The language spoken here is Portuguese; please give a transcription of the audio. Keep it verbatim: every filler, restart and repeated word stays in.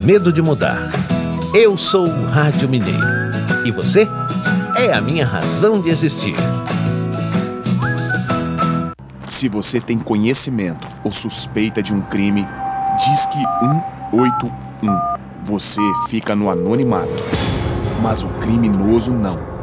medo de mudar. Eu sou o Rádio Mineiro. E você? É a minha razão de existir. Se você tem conhecimento ou suspeita de um crime, Disque um oito um. Você fica no anonimato, mas o criminoso não.